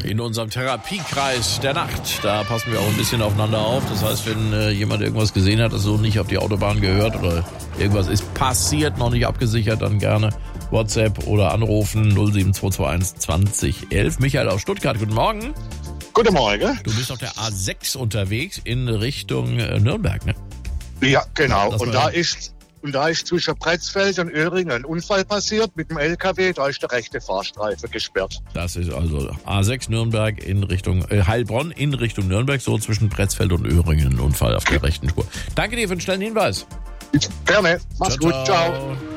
In unserem Therapiekreis der Nacht, da passen wir auch ein bisschen aufeinander auf. Das heißt, wenn jemand irgendwas gesehen hat, das so nicht auf die Autobahn gehört oder irgendwas ist passiert, noch nicht abgesichert, dann gerne WhatsApp oder anrufen 07221 2011. Michael aus Stuttgart, guten Morgen. Guten Morgen. Du bist auf der A6 unterwegs in Richtung Nürnberg, ne? Ja, genau. Und da ist zwischen Pretzfeld und Öhringen ein Unfall passiert mit dem LKW. Da ist der rechte Fahrstreifen gesperrt. Das ist also A6 Nürnberg in Richtung Heilbronn in Richtung Nürnberg, so zwischen Pretzfeld und Öhringen ein Unfall auf der rechten Spur. Danke dir für den schnellen Hinweis. Gerne. Mach's gut. Ciao.